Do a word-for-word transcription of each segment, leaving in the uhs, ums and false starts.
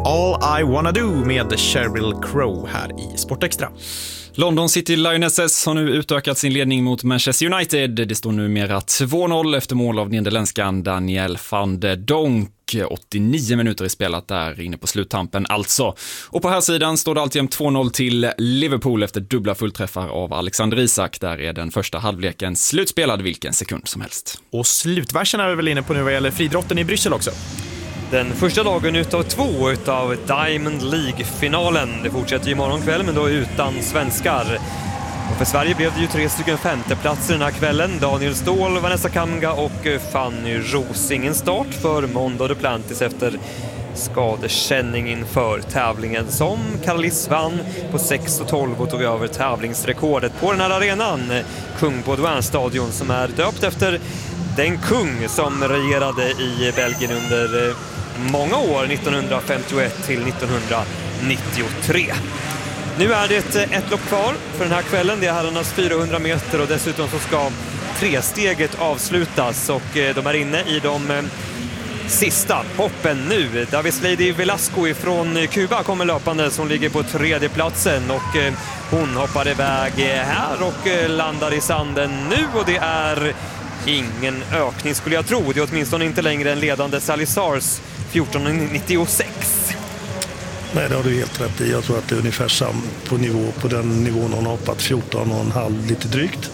All I Wanna Do med Sheryl Crow här i Sportextra. London City Lionesses har nu utökat sin ledning mot Manchester United. Det står numera två noll efter mål av nederländskan Daniel van de Donk. åttionio minuter i spelat där inne på sluttampen alltså. Och på här sidan står det alltid två noll till Liverpool efter dubbla fullträffar av Alexander Isak. Där är den första halvleken slutspelad vilken sekund som helst. Och slutversen är vi väl inne på nu vad gäller fridrotten i Bryssel också. Den första dagen utav två utav Diamond League-finalen. Det fortsätter ju imorgon kväll men då utan svenskar. Och för Sverige blev det ju tre stycken femteplatser den här kvällen. Daniel Ståhl, Vanessa Kamga och Fanny Ros. Ingen start för Mondo Duplantis efter skadekänning inför tävlingen som Carlis vann på sex och tolv och tog över tävlingsrekordet på den här arenan. Kung Baudouin-stadion som är döpt efter den kung som regerade i Belgien under många år, nittonhundrafemtioett till nittonhundranittiotre. Nu är det ett lopp kvar för den här kvällen. Det är herrarnas fyrahundra meter och dessutom så ska tresteget avslutas och de är inne i de sista hoppen nu. Davis Lady Velasco från Kuba kommer löpande som ligger på tredje platsen och hon hoppar iväg här och landar i sanden nu och det är ingen ökning skulle jag tro. Det är åtminstone inte längre en ledande Salazars fjorton nittiosex. Nej, det har du helt rätt i. Jag tror att det är ungefär sam på nivå på den nivån hon har hoppat fjorton och en halv lite drygt.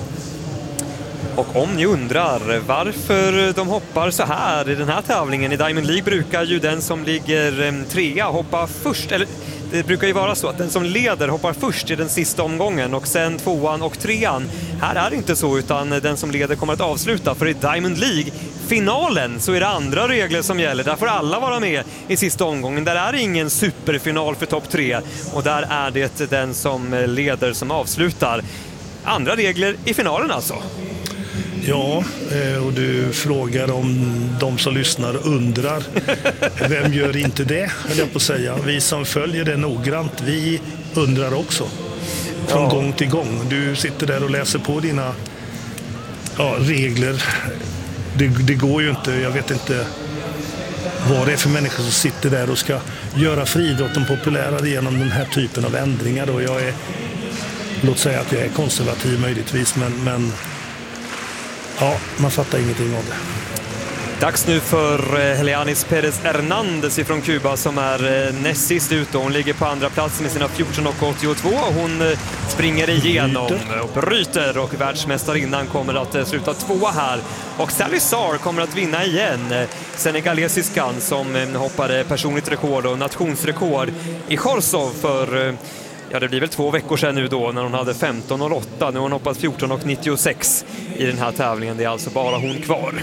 Och om ni undrar varför de hoppar så här i den här tävlingen, i Diamond League brukar ju den som ligger trea hoppa först, eller det brukar ju vara så att den som leder hoppar först i den sista omgången och sen tvåan och trean. Här är det inte så utan den som leder kommer att avsluta, för i Diamond League finalen så är det andra regler som gäller. Där får alla vara med i sista omgången. Där är det ingen superfinal för topp tre och där är det den som leder som avslutar. Andra regler i finalen alltså. Ja, och du frågar om de som lyssnar undrar. Vem gör inte det, höll jag på att säga. Vi som följer det noggrant, vi undrar också. Från ja. gång till gång. Du sitter där och läser på dina ja, regler. Det, det går ju inte, jag vet inte vad det är för människor som sitter där och ska göra friidrotten populärare genom den här typen av ändringar. Då. Jag är, låt säga att jag är konservativ möjligtvis, men, men ja, man fattar ingenting av det. Dags nu för Helianis Perez Hernández från Kuba som är näst sist ut. Hon ligger på andra plats med sina fjorton åttiotvå. Hon springer igenom och bryter och världsmästarinnan kommer att sluta tvåa här. Och Salazar kommer att vinna igen. Senegalesiskan som hoppade personligt rekord och nationsrekord i Chorzów för... Ja, det blir väl två veckor sedan nu då när hon hade femton noll åtta. Nu har hon hoppat fjorton nittiosex i den här tävlingen. Det är alltså bara hon kvar.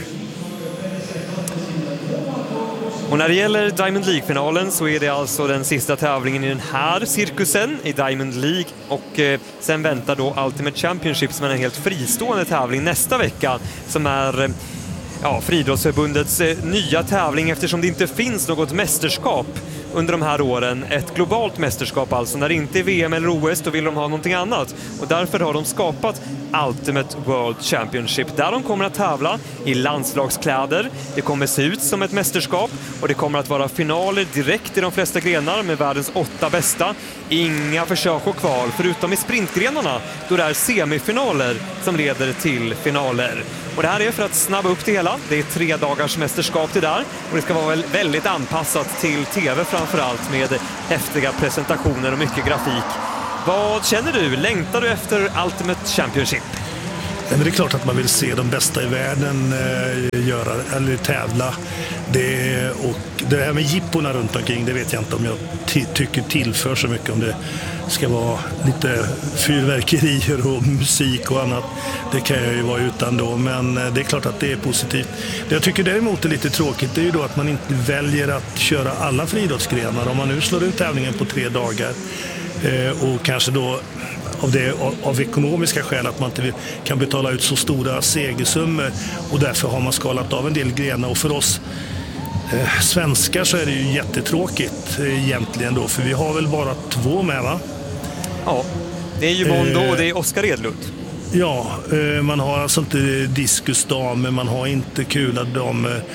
Och när det gäller Diamond League-finalen så är det alltså den sista tävlingen i den här cirkusen i Diamond League. Och eh, sen väntar då Ultimate Championship som är en helt fristående tävling nästa vecka. Som är... Eh, Ja, Friidrottsförbundets eh, nya tävling eftersom det inte finns något mästerskap under de här åren. Ett globalt mästerskap alltså. När det inte är V M eller O S då vill de ha någonting annat. Och därför har de skapat Ultimate World Championship. Där de kommer att tävla i landslagskläder. Det kommer se ut som ett mästerskap. Och det kommer att vara finaler direkt i de flesta grenar med världens åtta bästa. Inga försök och kval förutom i sprintgrenarna. Då det är semifinaler som leder till finaler. Och det här är för att snabba upp det hela. Det är tre dagars mästerskap till där. Och det ska vara väldigt anpassat till tv framförallt med häftiga presentationer och mycket grafik. Vad känner du? Längtar du efter Ultimate Championship? Men det är klart att man vill se de bästa i världen eh, göra, eller tävla. Det, och det här med jipporna runt omkring, det vet jag inte om jag ty- tycker tillför så mycket. Om det ska vara lite fyrverkerier och musik och annat. Det kan jag ju vara utan då, men det är klart att det är positivt. Det jag tycker däremot är lite tråkigt är ju då att man inte väljer att köra alla friidrottsgrenar. Om man nu slår ut tävlingen på tre dagar eh, och kanske då av, det, av, av ekonomiska skäl att man inte kan betala ut så stora segersummor och därför har man skalat av en del grenar. Och för oss eh, svenskar så är det ju jättetråkigt eh, egentligen då, för vi har väl bara två med, va? Ja, det är ju Mondo eh, och det är Oskar Edlund. Ja, eh, man har alltså inte diskusdamer, man har inte kula damer.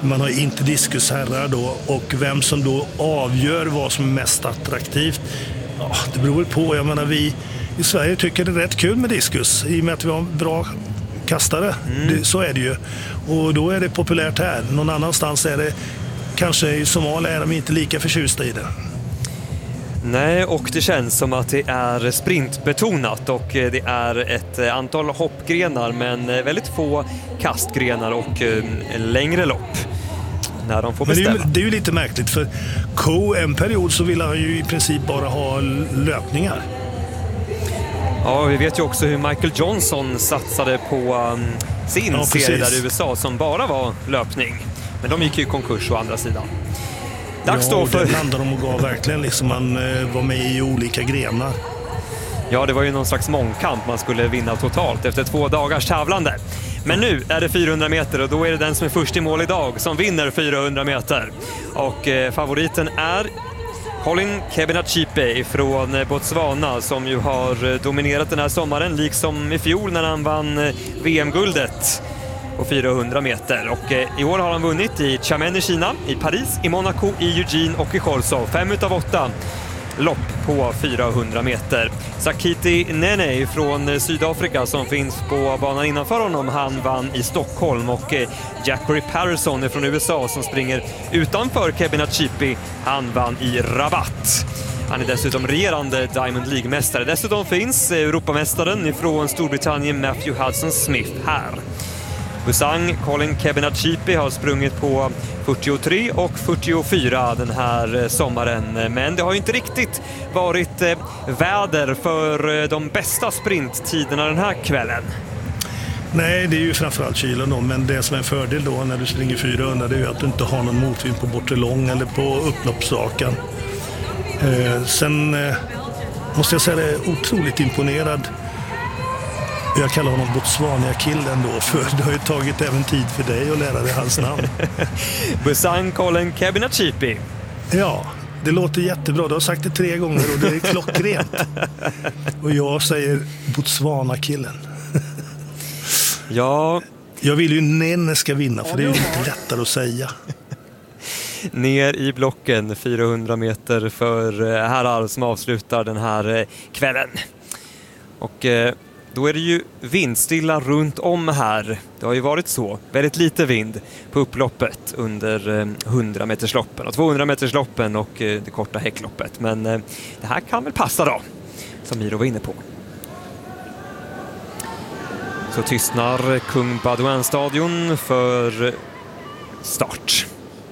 man har inte diskusherrar då, och vem som då avgör vad som är mest attraktivt, ja, det beror på. Jag menar, vi i Sverige tycker det är rätt kul med diskus i och med att vi har bra kastare. Mm. Det, så är det ju. Och då är det populärt här. Någon annanstans är det, kanske i Somalia är de inte lika förtjusta i det. Nej, och det känns som att det är sprintbetonat och det är ett antal hoppgrenar men väldigt få kastgrenar och längre lopp när de får bestämma. Men det, är ju, det är ju lite märkligt, för Coe en period så vill han ju i princip bara ha löpningar. Ja, vi vet ju också hur Michael Johnson satsade på um, sin ja, serie där i U S A som bara var löpning. Men de gick ju i konkurs å andra sidan. Dags ja, då för... det blandade de och gav verkligen liksom, man eh, var med i olika grenar. Ja, det var ju någon slags mångkamp man skulle vinna totalt efter två dagars tävlande. Men nu är det fyrahundra meter och då är det den som är först i mål idag som vinner fyrahundra meter. Och eh, favoriten är Colin Kebinachipe från Botswana som ju har dominerat den här sommaren liksom i fjol när han vann V M-guldet på fyrahundra meter. Och eh, i år har han vunnit i Xiamen i Kina, i Paris, i Monaco, i Eugene och i Chorzów. Fem utav åtta lopp på fyrahundra meter. Sakiti Nene från Sydafrika som finns på banan innanför honom, han vann i Stockholm. Och eh, Jackery Patterson från U S A som springer utanför Kebinachipe, han vann i Rabat. Han är dessutom regerande Diamond League-mästare. Dessutom finns Europamästaren från Storbritannien Matthew Hudson Smith här. Busang Colin Kebinachipe har sprungit på fyrtiotre och fyrtiofyra den här sommaren. Men det har ju inte riktigt varit väder för de bästa sprinttiderna den här kvällen. Nej, det är ju framförallt kylan då, men det som är en fördel då när du springer fyrahundra, det är ju att du inte har någon motvind på bortre lång eller på upploppsrakan. Eh, sen eh, måste jag säga det är otroligt imponerad. Jag kallar honom Botswana-killen då, för det har ju tagit även tid för dig att lära dig hans namn. Busang Colin Kebinachipe. Ja, det låter jättebra. Du har sagt det tre gånger och det är klockrent. Och jag säger Botswana-killen. Ja. Jag vill ju Nene ska vinna, för det är ju lite lättare att säga. Ner i blocken, fyrahundra meter för herrar som avslutar den här kvällen. Och då är det ju vindstilla runt om här. Det har ju varit så. Väldigt lite vind på upploppet under hundra metersloppen och tvåhundra metersloppen och det korta häckloppet. Men det här kan väl passa då, som Miro var inne på. Så tystnar Kung Baudouin-stadion för start.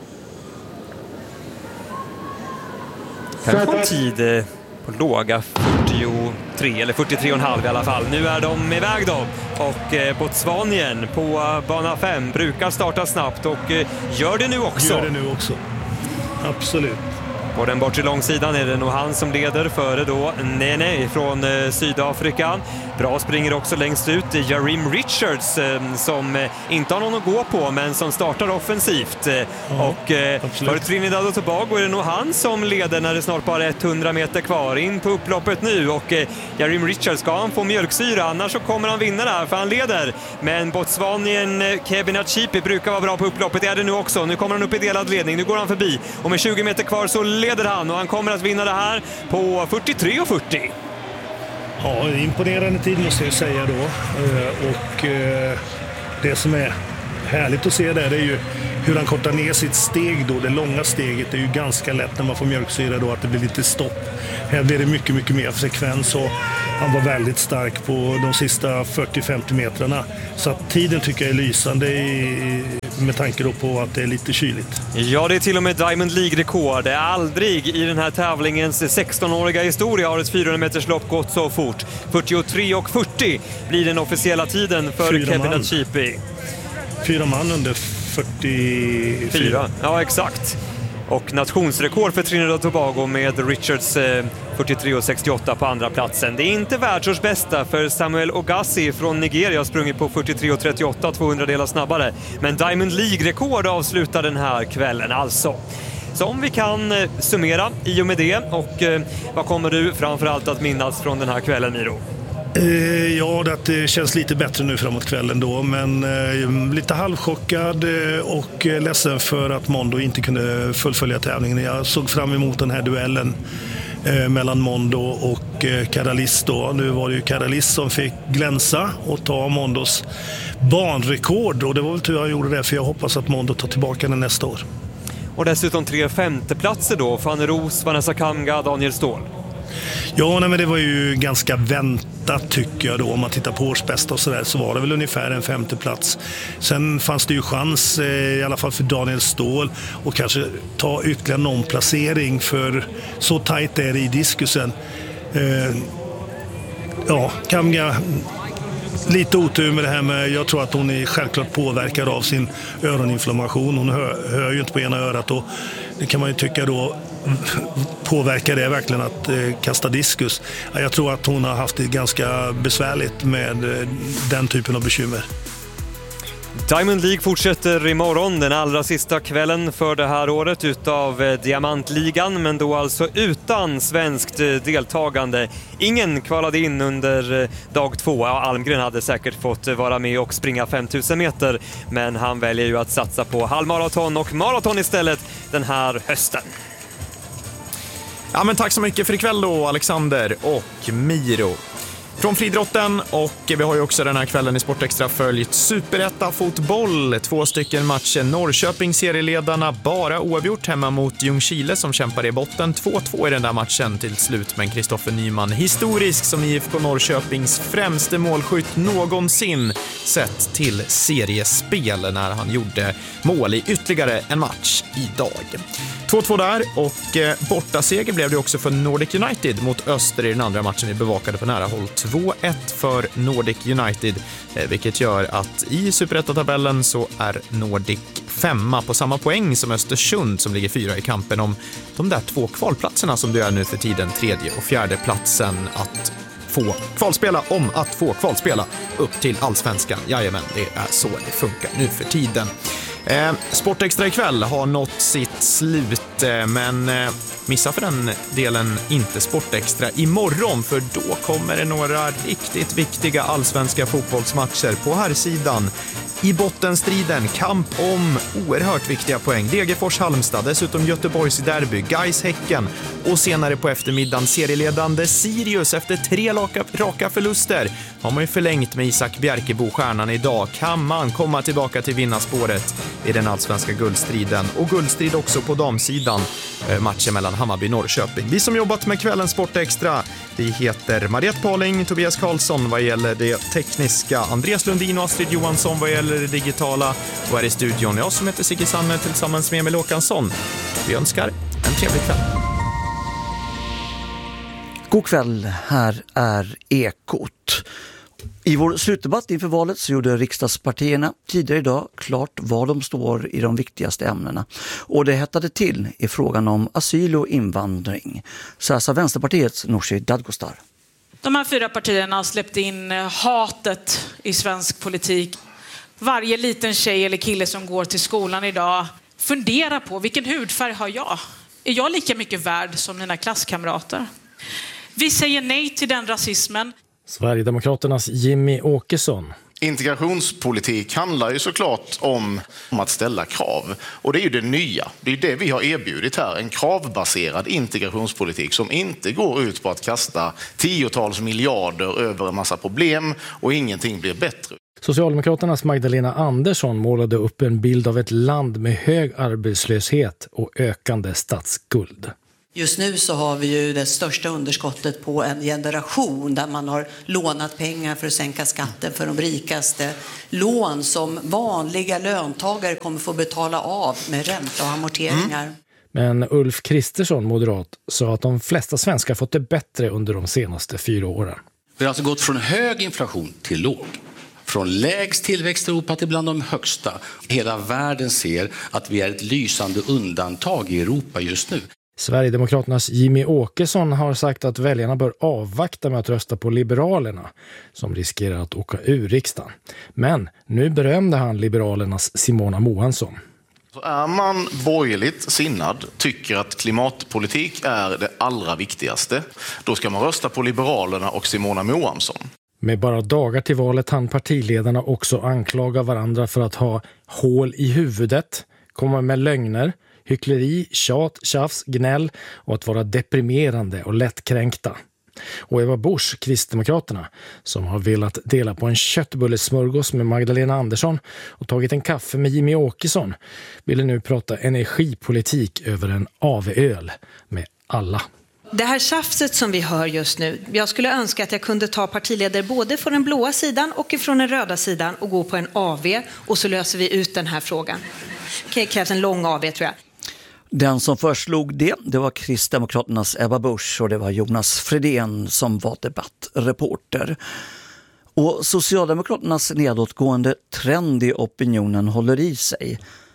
Kan få tid på låga fyrtiotre eller fyrtiotre komma fem i alla fall. Nu är de iväg då. Och eh, Botswanien på bana fem brukar starta snabbt och eh, gör det nu också. Gör det nu också. Absolut. På den bortre långsidan är det nog han som leder före då Nene från eh, Sydafrika. Bra springer också längst ut Jarim Richards eh, som eh, inte har någon att gå på men som startar offensivt. Eh, ja, och eh, för Trinidad och Tobago är det nog han som leder när det snart bara är hundra meter kvar in på upploppet nu. Och eh, Jarim Richards, ska han få mjölksyra annars så kommer han vinna där för han leder. Men Botswanien eh, Kebinachipe brukar vara bra på upploppet, är det nu också. Nu kommer han upp i delad ledning, nu går han förbi och med tjugo meter kvar så leder han och han kommer att vinna det här på fyrtiotre och fyrtio. Ja, imponerande tid måste jag säga då. Och det som är härligt att se där är ju hur han kortar ner sitt steg då. Det långa steget är ju ganska lätt när man får mjölksyra då, att det blir lite stopp. Här blir det mycket, mycket mer frekvens och han var väldigt stark på de sista fyrtio till femtio metrarna. Så att tiden tycker jag är lysande i, med tanke då på att det är lite kyligt. Ja, det är till och med Diamond League-rekord. Det är aldrig i den här tävlingens sextonåriga historia har ett fyrahundra meters lopp gått så fort. fyrtiotre och fyrtio blir den officiella tiden för Kebinachipe. Fyra man under fyrtiofyra. Fyra. Ja, exakt. Och nationsrekord för Trinidad och Tobago med Richards eh, fyrtiotre och sextioåtta på andra platsen. Det är inte världsårsbästa för Samuel Ogassi från Nigeria har sprungit på fyrtiotre och trettioåtta, tvåhundra delar snabbare. Men Diamond League-rekord avslutar den här kvällen alltså. Så om vi kan eh, summera i och med det. Och eh, vad kommer du framförallt att minnas från den här kvällen, Miro? Eh, ja, det känns lite bättre nu framåt kvällen då, men eh, lite halvchockad eh, och ledsen för att Mondo inte kunde fullfölja tävlingen. Jag såg fram emot den här duellen eh, mellan Mondo och eh, Karalis då. Nu var det ju Karalis som fick glänsa och ta Mondos banrekord, och det var väl tur jag gjorde det, för jag hoppas att Mondo tar tillbaka den nästa år. Och dessutom tre femteplatser då, Fanny Roos, Vanessa Kamga, Daniel Ståhl. Ja, nej, men det var ju ganska väntat tycker jag då. Om man tittar på årsbästa och sådär, så var det väl ungefär en femteplats. Sen fanns det ju chans, eh, i alla fall för Daniel Ståhl, och kanske ta ytterligare någon placering, för så tajt är det i diskusen. Eh, ja, Kamga, lite otur med det här med, jag tror att hon är självklart påverkad av sin öroninflammation. Hon hör, hör ju inte på ena örat, och det kan man ju tycka då, påverkar det verkligen att eh, kasta diskus? Jag tror att hon har haft det ganska besvärligt med eh, den typen av bekymmer. Diamond League fortsätter imorgon, den allra sista kvällen för det här året utav eh, Diamantligan, men då alltså utan svenskt eh, deltagande. Ingen kvalade in under eh, dag två. Ja, Almgren hade säkert fått eh, vara med och springa femtusen meter, men han väljer ju att satsa på halvmaraton och maraton istället den här hösten. Ja, men tack så mycket för ikväll då, Alexander och Miro. Från friidrotten, och vi har ju också den här kvällen i Sportextra följt Superetta fotboll. Två stycken matcher. Norrköping serieledarna bara oavgjort hemma mot Ljungskile som kämpar i botten. två två i den där matchen till slut, men Kristoffer Nyman historisk som I F K Norrköpings främste målskytt någonsin sett till seriespel när han gjorde mål i ytterligare en match idag. två två där, och eh, bortaseger blev det också för Nordic United mot Öster i den andra matchen vi bevakade på nära håll. två ett för Nordic United, eh, vilket gör att i Superetta-tabellen så är Nordic femma på samma poäng som Östersund som ligger fyra i kampen om de där två kvalplatserna som det är nu för tiden, tredje och fjärde platsen att få kvalspela om att få kvalspela upp till Allsvenskan. Jajamän, det är så det funkar nu för tiden. Eh, Sportextra ikväll har nått sitt slut, eh, men eh, missa för den delen inte Sportextra imorgon, för då kommer det några riktigt viktiga allsvenska fotbollsmatcher på här sidan. I bottenstriden, kamp om oerhört viktiga poäng. Degerfors Halmstad, dessutom Göteborgs derby, Gais Häcken, och senare på eftermiddagen serieledande Sirius efter tre raka, raka förluster. Har man ju förlängt med Isak Bjerkebo, stjärnan idag. Kan man komma tillbaka till vinnarspåret i den allsvenska guldstriden, och guldstrid också på damsidan, matchen mellan Hammarby och Norrköping. Vi som jobbat med kvällens Sportextra, vi heter Mariette Pauling, Tobias Karlsson vad gäller det tekniska, Andreas Lundin och Astrid Johansson vad gäller det digitala, och här i studion jag som heter Sigge Sanne tillsammans med Emil Åkansson. Vi önskar en trevlig kväll. God kväll, här är Ekot. I vår slutdebatt inför valet så gjorde riksdagspartierna tidigare idag klart var de står i de viktigaste ämnena. Och det hettade till i frågan om asyl och invandring. Så här sa Vänsterpartiets Nooshi Dadgostar. De här fyra partierna har släppt in hatet i svensk politik. Varje liten tjej eller kille som går till skolan idag funderar på vilken hudfärg har jag? Är jag lika mycket värd som mina klasskamrater? Vi säger nej till den rasismen. Sverigedemokraternas Jimmy Åkesson. Integrationspolitik handlar ju såklart om, om att ställa krav. Och det är ju det nya. Det är det vi har erbjudit här. En kravbaserad integrationspolitik som inte går ut på att kasta tiotals miljarder över en massa problem och ingenting blir bättre. Socialdemokraternas Magdalena Andersson målade upp en bild av ett land med hög arbetslöshet och ökande statsskuld. Just nu så har vi ju det största underskottet på en generation där man har lånat pengar för att sänka skatten för de rikaste. Lån som vanliga löntagare kommer få betala av med ränta och amorteringar. Mm. Men Ulf Kristersson, moderat, sa att de flesta svenskar fått det bättre under de senaste fyra åren. Vi har alltså gått från hög inflation till låg. Från lägst tillväxt i Europa till bland de högsta. Hela världen ser att vi är ett lysande undantag i Europa just nu. Sverigedemokraternas Jimmy Åkesson har sagt att väljarna bör avvakta med att rösta på Liberalerna som riskerar att åka ur riksdagen. Men nu berömde han Liberalernas Simona Mohansson. Så är man borgerligt sinnad, tycker att klimatpolitik är det allra viktigaste, då ska man rösta på Liberalerna och Simona Mohansson. Med bara dagar till valet hann partiledarna också anklaga varandra för att ha hål i huvudet, komma med lögner, hyckleri, tjat, tjafs, gnäll och att vara deprimerande och lättkränkta. Och Eva Busch, Kristdemokraterna, som har velat dela på en köttbullesmörgås med Magdalena Andersson och tagit en kaffe med Jimmy Åkesson, ville nu prata energipolitik över en A V-öl med alla. Det här tjafset som vi hör just nu, jag skulle önska att jag kunde ta partiledare både från den blåa sidan och från den röda sidan och gå på en A V och så löser vi ut den här frågan. Det krävs en lång A V tror jag. Den som förslog det, det var Kristdemokraternas Ebba Busch och det var Jonas Fredén som var debattreporter. Och Socialdemokraternas nedåtgående trend i opinionen håller i sig.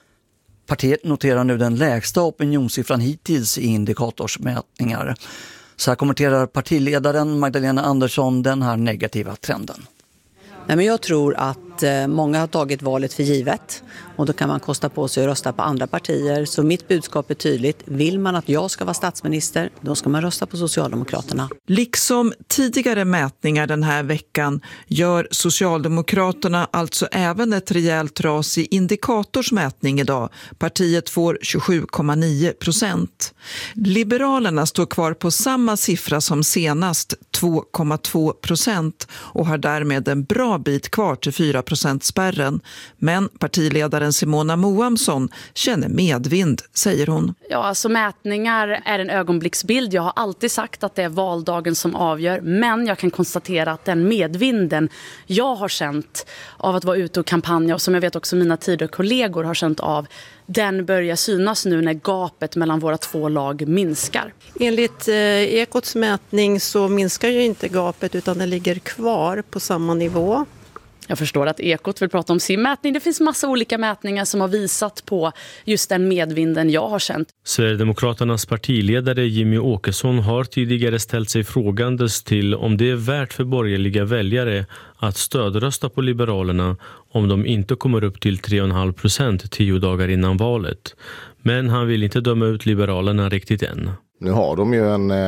Partiet noterar nu den lägsta opinionssiffran hittills i indikatorsmätningar. Så här kommenterar partiledaren Magdalena Andersson den här negativa trenden. Nej, men jag tror att många har tagit valet för givet och då kan man kosta på sig att rösta på andra partier. Så mitt budskap är tydligt. Vill man att jag ska vara statsminister, då ska man rösta på Socialdemokraterna. Liksom tidigare mätningar den här veckan gör Socialdemokraterna alltså även ett rejält ras i indikatorsmätning idag. Partiet får tjugosju komma nio procent. Liberalerna står kvar på samma siffra som senast, två komma två procent, och har därmed en bra bit kvar till fyra procent-spärren. Men partiledaren Simona Moamsson känner medvind, säger hon. Ja, alltså mätningar är en ögonblicksbild. Jag har alltid sagt att det är valdagen som avgör. Men jag kan konstatera att den medvinden jag har känt av att vara ute och kampanja, och som jag vet också mina tidigare kollegor har känt av, den börjar synas nu när gapet mellan våra två lag minskar. Enligt eh, Ekots mätning så minskar ju inte gapet utan det ligger kvar på samma nivå. Jag förstår att Ekot vill prata om sin mätning. Det finns massa olika mätningar som har visat på just den medvinden jag har känt. Sverigedemokraternas partiledare Jimmy Åkesson har tidigare ställt sig frågandes till om det är värt för borgerliga väljare att stödrösta på Liberalerna om de inte kommer upp till tre komma fem procent tio dagar innan valet. Men han vill inte döma ut Liberalerna riktigt än. Nu har de ju en,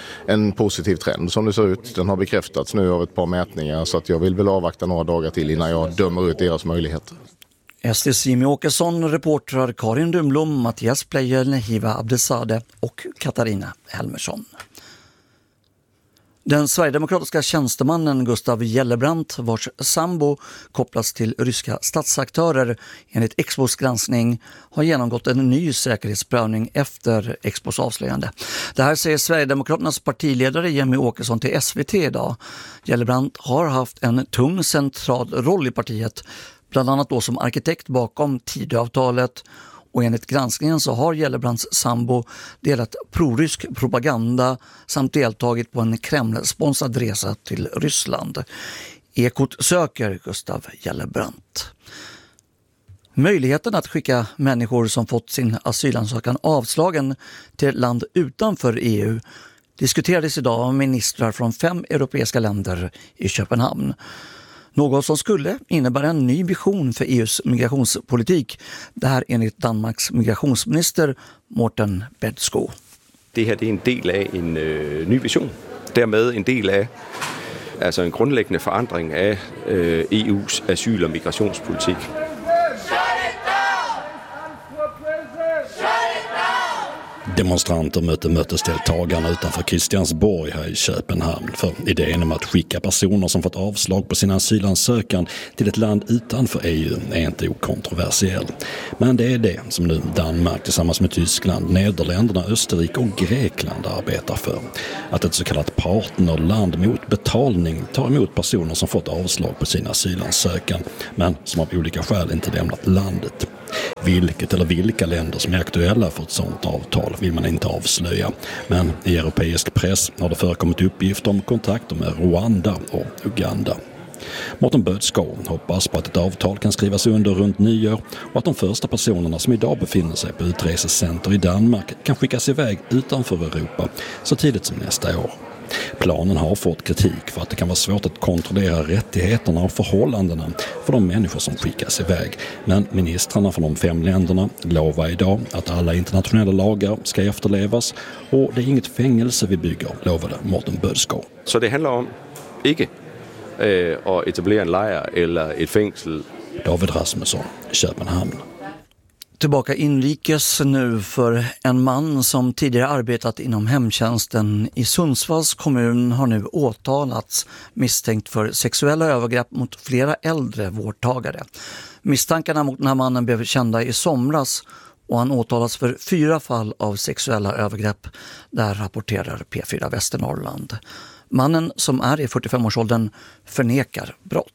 en positiv trend som det ser ut. Den har bekräftats nu av ett par mätningar så att jag vill väl avvakta några dagar till innan jag dömer ut deras möjligheter. S D:s Jimmy Åkesson, reportrar Karin Dumblom, Mattias Pleijel, Hiva Abdesade och Katarina Helmersson. Den sverigedemokratiska tjänstemannen Gustav Gellebrand, vars sambo kopplas till ryska statsaktörer enligt Expos granskning, har genomgått en ny säkerhetsprövning efter Expos avslöjande. Det här säger Sverigedemokraternas partiledare Jimmy Åkesson till S V T idag. Gellebrand har haft en tung central roll i partiet, bland annat då som arkitekt bakom Tidöavtalet. Och enligt granskningen så har Gellebrands sambo delat prorysk propaganda samt deltagit på en Kreml-sponsrad resa till Ryssland. Ekot söker Gustav Gellebrand. Möjligheten att skicka människor som fått sin asylansökan avslagen till ett land utanför E U diskuterades idag av ministrar från fem europeiska länder i Köpenhamn. Något som skulle innebära en ny vision för E U:s migrationspolitik. Det här enligt Danmarks migrationsminister Morten Bødskov. Det här är en del av en uh, ny vision. Därmed en del av alltså en grundläggande förändring av uh, E U:s asyl- och migrationspolitik. Demonstranter mötte mötesdeltagarna utanför Christiansborg här i Köpenhamn. För idén om att skicka personer som fått avslag på sin asylansökan till ett land utanför E U är inte okontroversiell. Men det är det som nu Danmark tillsammans med Tyskland, Nederländerna, Österrike och Grekland arbetar för. Att ett så kallat partnerland mot betalning tar emot personer som fått avslag på sin asylansökan men som av olika skäl inte lämnat landet. Vilket eller vilka länder som är aktuella för ett sådant avtal vill man inte avslöja. Men i europeisk press har det förekommit uppgifter om kontakter med Rwanda och Uganda. Morten Bødskov hoppas på att ett avtal kan skrivas under runt nyår och att de första personerna som idag befinner sig på utresecenter i Danmark kan skickas iväg utanför Europa så tidigt som nästa år. Planen har fått kritik för att det kan vara svårt att kontrollera rättigheterna och förhållandena för de människor som skickas iväg. Men ministrarna från de fem länderna lovar idag att alla internationella lagar ska efterlevas och det är inget fängelse vi bygger, lovade Morten Bødskov. Så det handlar om inte øh, at etablere en lejr eller et fængsel. David Rasmusson, Köpenhamn. Tillbaka inrikes nu, för en man som tidigare arbetat inom hemtjänsten i Sundsvalls kommun har nu åtalats misstänkt för sexuella övergrepp mot flera äldre vårdtagare. Misstankarna mot den här mannen blev kända i somras och han åtalas för fyra fall av sexuella övergrepp. Där rapporterar P fyra Västernorrland. Mannen, som är i fyrtiofem-årsåldern, förnekar brott.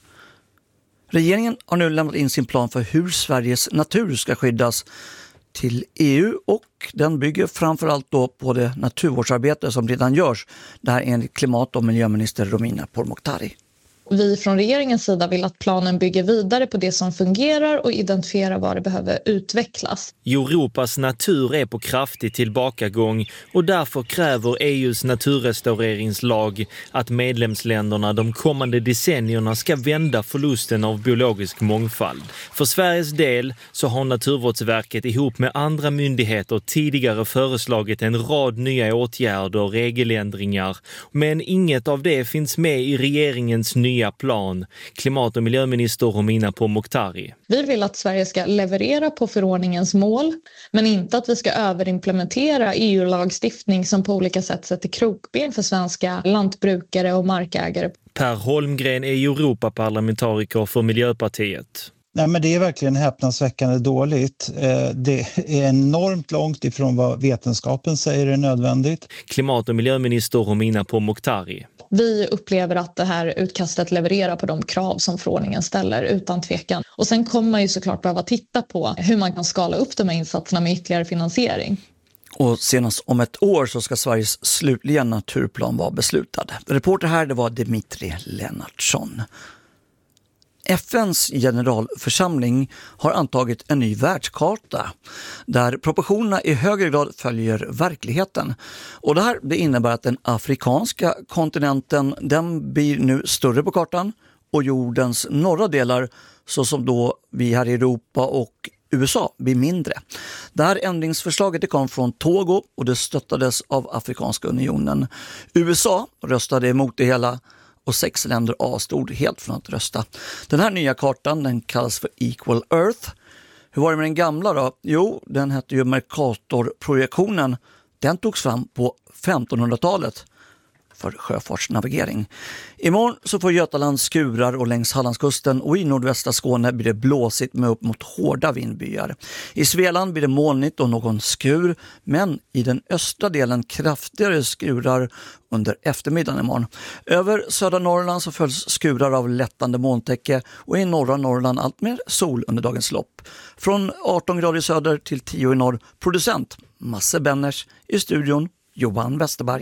Regeringen har nu lämnat in sin plan för hur Sveriges natur ska skyddas till E U, och den bygger framförallt då på det naturvårdsarbete som redan görs. Det här enligt klimat- och miljöminister Romina Pourmokhtari. Vi från regeringens sida vill att planen bygger vidare på det som fungerar och identifierar vad det behöver utvecklas. Europas natur är på kraftig tillbakagång och därför kräver E U:s naturrestaureringslag att medlemsländerna de kommande decennierna ska vända förlusten av biologisk mångfald. För Sveriges del så har Naturvårdsverket ihop med andra myndigheter tidigare föreslagit en rad nya åtgärder och regeländringar, men inget av det finns med i regeringens nya plan. Klimat- och miljöminister Romina Pourmokhtari. Vi vill att Sverige ska leverera på förordningens mål, men inte att vi ska överimplementera E U-lagstiftning som på olika sätt sätter krokben för svenska lantbrukare och markägare. Per Holmgren är Europaparlamentariker för Miljöpartiet. Nej, men det är verkligen häpnadsväckande dåligt. Det är enormt långt ifrån vad vetenskapen säger är nödvändigt. Klimat- och miljöminister Romina Pourmokhtari. Vi upplever att det här utkastet levererar på de krav som förordningen ställer, utan tvekan. Och sen kommer man ju såklart behöva titta på hur man kan skala upp de här insatserna med ytterligare finansiering. Och senast om ett år så ska Sveriges slutliga naturplan vara beslutad. Reporter här, det var Dimitri Lennartsson. F N:s generalförsamling har antagit en ny världskarta där proportionerna i högre grad följer verkligheten. Och det här det innebär att den afrikanska kontinenten den blir nu större på kartan och jordens norra delar, så som då vi här i Europa och U S A, blir mindre. Det här ändringsförslaget det kom från Togo och det stöttades av Afrikanska unionen. U S A röstade emot det hela och sex länder avstod helt från att rösta. Den här nya kartan den kallas för Equal Earth. Hur var det med den gamla då? Jo, den hette ju Mercator-projektionen. Den togs fram på femtonhundratalet för sjöfartsnavigering. Imorgon så får Götaland skurar och längs Hallandskusten och i nordvästra Skåne blir det blåsigt med upp mot hårda vindbyar. I Svealand blir det molnigt och någon skur, men i den östra delen kraftigare skurar under eftermiddagen imorgon. Över södra Norrland så följs skurar av lättande molntäcke och i norra Norrland allt mer sol under dagens lopp. Från arton grader i söder till tio i norr. Producent Masse Benners, i studion Johan Westerberg.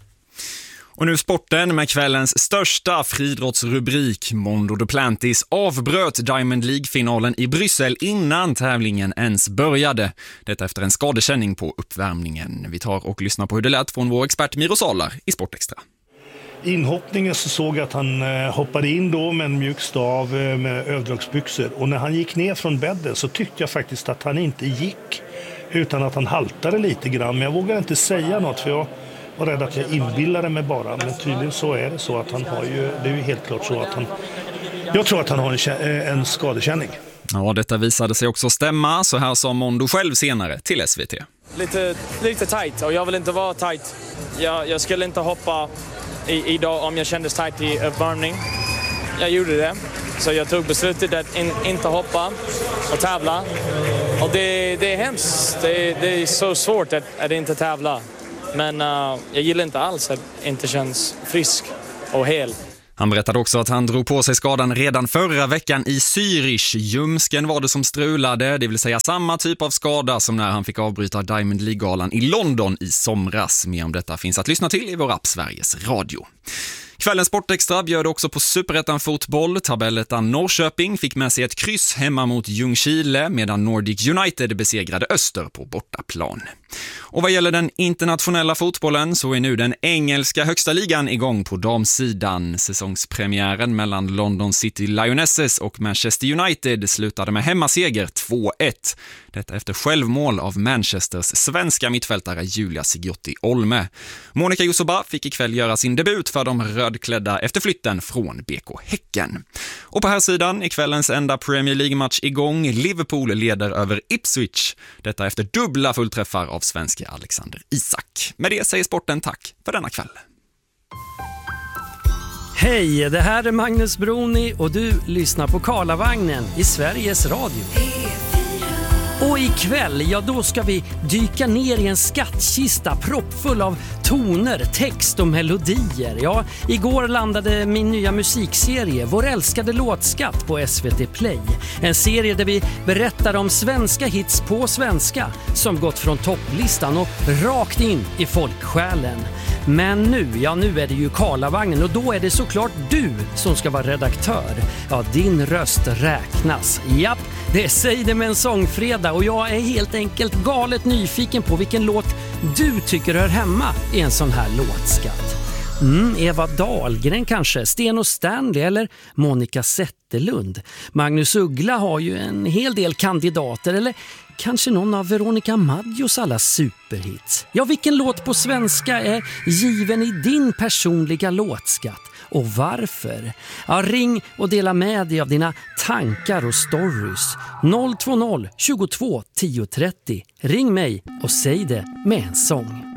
Och nu sporten med kvällens största friidrottsrubrik. Mondo Duplantis avbröt Diamond League-finalen i Bryssel innan tävlingen ens började. Detta efter en skadekänning på uppvärmningen. Vi tar och lyssnar på hur det lät från vår expert Miro Salar i Sportextra. Inhoppningen så såg jag att han hoppade in då med en mjuk stav med överdragsbyxor. Och när han gick ner från bädden så tyckte jag faktiskt att han inte gick utan att han haltade lite grann. Men jag vågar inte säga något för jag var rädd att jag inbillade mig bara. Men tydligen så är det så att han har ju, det är ju helt klart så att han, jag tror att han har en, en skadekänning. Ja, detta visade sig också stämma, så här sa Mondo själv senare till S V T. Lite, lite tight och jag vill inte vara tight. Jag, jag skulle inte hoppa i, idag om jag kändes tight i uppvärmning. Jag gjorde det, så jag tog beslutet att in, inte hoppa och tävla. Och det, det är hemskt, det, det är så svårt att, att inte tävla. Men uh, jag gillar inte alls att det inte känns frisk och hel. Han berättade också att han drog på sig skadan redan förra veckan i Zürich. Ljumsken var det som strulade, det vill säga samma typ av skada som när han fick avbryta Diamond League-galan i London i somras. Mer om detta finns att lyssna till i vår app Sveriges Radio. Kvällens Sportextra bjöd också på Superettan fotboll. Tabellettan Norrköping fick med sig ett kryss hemma mot Ljungskile medan Nordic United besegrade Öster på bortaplan. Och vad gäller den internationella fotbollen så är nu den engelska högsta ligan igång på damsidan. Säsongspremiären mellan London City Lionesses och Manchester United slutade med hemmaseger två ett. Detta efter självmål av Manchesters svenska mittfältare Julia Sigiotti Olme. Monica Josoba fick ikväll göra sin debut för de rödklädda efter flytten från B K Häcken. Och på här sidan är kvällens enda Premier League-match igång. Liverpool leder över Ipswich. Detta efter dubbla fullträffar av svenska Alexander Isak. Med det säger sporten tack för denna kväll. Hej, det här är Magnus Broni och du lyssnar på Karlavagnen i Sveriges Radio. Och ikväll, ja då ska vi dyka ner i en skattkista proppfull av toner, text och melodier. Ja, igår landade min nya musikserie, Vår älskade låtskatt på S V T Play. En serie där vi berättar om svenska hits på svenska som gått från topplistan och rakt in i folksjälen. Men nu, ja nu är det ju Karlavagnen och då är det såklart du som ska vara redaktör. Ja, din röst räknas. Japp, det säger det med en sångfredag och jag är helt enkelt galet nyfiken på vilken låt du tycker hör hemma i en sån här låtskatt. Mm, Eva Dahlgren kanske, Sten och Stanley eller Monica Zetterlund. Magnus Uggla har ju en hel del kandidater eller kanske någon av Veronica Maggios alla superhits. Ja, vilken låt på svenska är given i din personliga låtskatt? Och varför? Ja, ring och dela med dig av dina tankar och stories. noll två noll tjugotvå tio trettio. Ring mig och säg det med en sång.